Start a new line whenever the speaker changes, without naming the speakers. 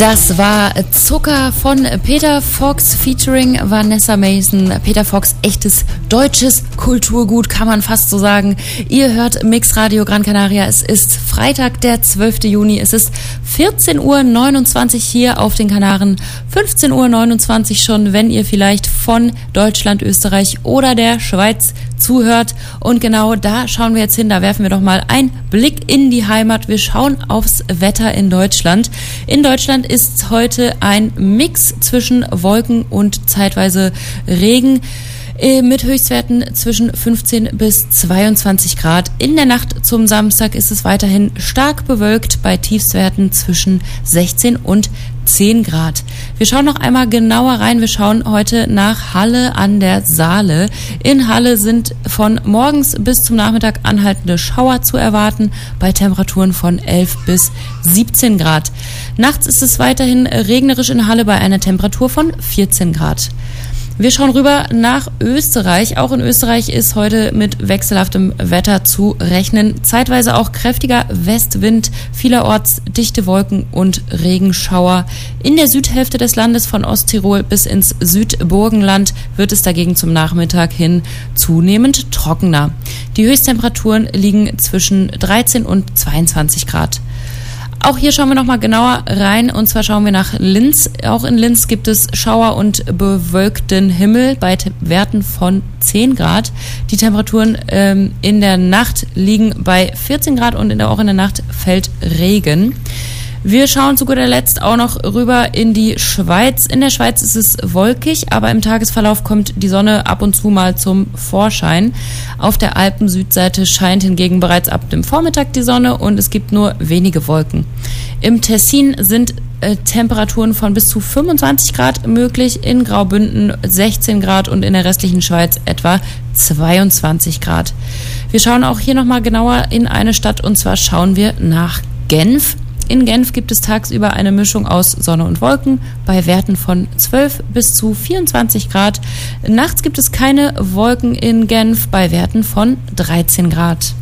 Das war Zucker von Peter Fox featuring Vanessa Mason. Peter Fox, echtes deutsches Kulturgut, kann man fast so sagen. Ihr hört Mix Radio Gran Canaria. Es ist Freitag, der 12. Juni. Es ist 14.29 Uhr hier auf den Kanaren. 15.29 Uhr schon, wenn ihr vielleicht von Deutschland, Österreich oder der Schweiz zuhört. Und genau da schauen wir jetzt hin. Da werfen wir doch mal einen Blick in die Heimat. Wir schauen aufs Wetter in Deutschland. In Deutschland ist heute ein Mix zwischen Wolken und zeitweise Regen mit Höchstwerten zwischen 15 bis 22 Grad. In der Nacht zum Samstag ist es weiterhin stark bewölkt bei Tiefstwerten zwischen 16 und 10 Grad. Wir schauen noch einmal genauer rein. Wir schauen heute nach Halle an der Saale. In Halle sind von morgens bis zum Nachmittag anhaltende Schauer zu erwarten bei Temperaturen von 11 bis 17 Grad. Nachts ist es weiterhin regnerisch in Halle bei einer Temperatur von 14 Grad. Wir schauen rüber nach Österreich. Auch in Österreich ist heute mit wechselhaftem Wetter zu rechnen. Zeitweise auch kräftiger Westwind, vielerorts dichte Wolken und Regenschauer. In der Südhälfte des Landes von Osttirol bis ins Südburgenland wird es dagegen zum Nachmittag hin zunehmend trockener. Die Höchsttemperaturen liegen zwischen 13 und 22 Grad. Auch hier schauen wir nochmal genauer rein, und zwar schauen wir nach Linz. Auch in Linz gibt es Schauer und bewölkten Himmel bei Werten von 10 Grad. Die Temperaturen in der Nacht liegen bei 14 Grad und auch in der Nacht fällt Regen. Wir schauen zu guter Letzt auch noch rüber in die Schweiz. In der Schweiz ist es wolkig, aber im Tagesverlauf kommt die Sonne ab und zu mal zum Vorschein. Auf der Alpen-Südseite scheint hingegen bereits ab dem Vormittag die Sonne und es gibt nur wenige Wolken. Im Tessin sind Temperaturen von bis zu 25 Grad möglich, in Graubünden 16 Grad und in der restlichen Schweiz etwa 22 Grad. Wir schauen auch hier nochmal genauer in eine Stadt, und zwar schauen wir nach Genf. In Genf gibt es tagsüber eine Mischung aus Sonne und Wolken bei Werten von 12 bis zu 24 Grad. Nachts gibt es keine Wolken in Genf bei Werten von 13 Grad.